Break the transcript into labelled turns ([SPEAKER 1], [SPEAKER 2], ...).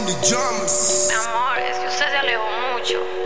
[SPEAKER 1] Mi amor, es que usted se alejó mucho.